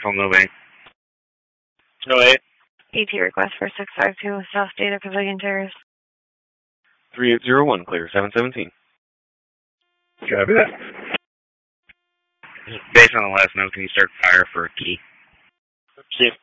Control No Bank. No 8. ET request for 652 South Data Pavilion Terrace. 3801, clear 717. Copy that. Based on the last note, can you start fire for a key? Key.